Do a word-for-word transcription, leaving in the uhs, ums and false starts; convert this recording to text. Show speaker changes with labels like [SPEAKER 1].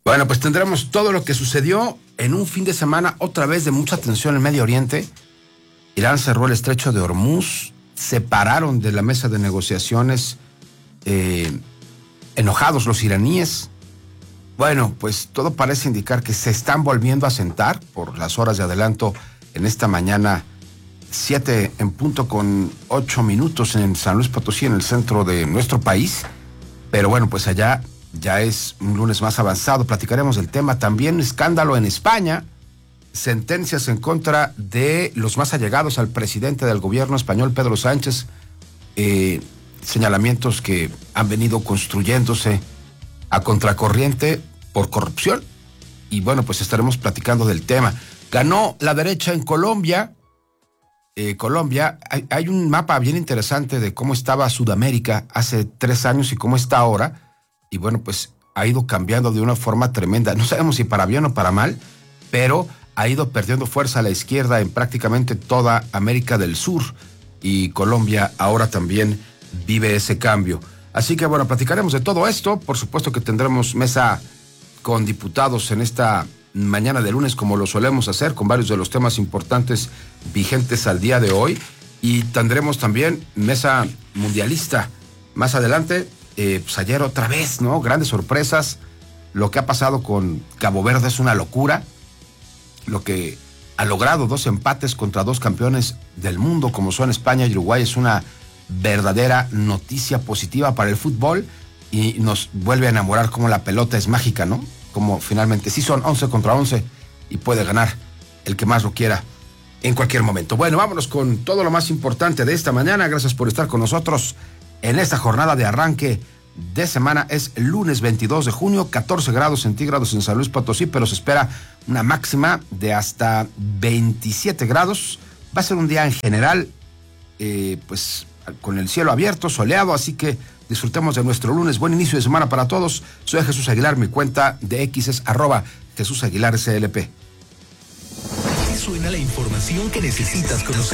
[SPEAKER 1] Bueno, pues tendremos todo lo que sucedió en un fin de semana, otra vez de mucha tensión en Medio Oriente. Irán cerró el estrecho de Hormuz, separaron de la mesa de negociaciones eh, enojados los iraníes. Bueno, pues todo parece indicar que se están volviendo a sentar por las horas de adelanto en esta mañana, siete en punto con ocho minutos en San Luis Potosí, en el centro de nuestro país. Pero bueno, pues allá ya es un lunes más avanzado, platicaremos del tema. También escándalo en España, sentencias en contra de los más allegados al presidente del gobierno español, Pedro Sánchez, eh, señalamientos que han venido construyéndose a contracorriente por corrupción. Y bueno, pues estaremos platicando del tema. Ganó la derecha en Colombia. Eh, Colombia, hay, hay un mapa bien interesante de cómo estaba Sudamérica hace tres años y cómo está ahora. Y bueno, pues ha ido cambiando de una forma tremenda. No sabemos si para bien o para mal, pero ha ido perdiendo fuerza a la izquierda en prácticamente toda América del Sur. Y Colombia ahora también vive ese cambio. Así que bueno, platicaremos de todo esto. Por supuesto que tendremos mesa con diputados en esta mañana de lunes, como lo solemos hacer, con varios de los temas importantes vigentes al día de hoy. Y tendremos también mesa mundialista más adelante. Eh, pues ayer otra vez, ¿no? Grandes sorpresas. Lo que ha pasado con Cabo Verde es una locura. Lo que ha logrado dos empates contra dos campeones del mundo, como son España y Uruguay, es una verdadera noticia positiva para el fútbol y nos vuelve a enamorar cómo la pelota es mágica, ¿no? Como finalmente sí son once contra once y puede ganar el que más lo quiera en cualquier momento. Bueno, vámonos con todo lo más importante de esta mañana. Gracias por estar con nosotros en esta jornada de arranque de semana. Es lunes veintidós de junio, catorce grados centígrados en San Luis Potosí, pero se espera una máxima de hasta veintisiete grados. Va a ser un día en general, eh, pues con el cielo abierto, soleado, así que disfrutemos de nuestro lunes. Buen inicio de semana para todos. Soy Jesús Aguilar, mi cuenta de X es arroba Jesús Aguilar S L P.
[SPEAKER 2] Aquí suena la información que necesitas conocer.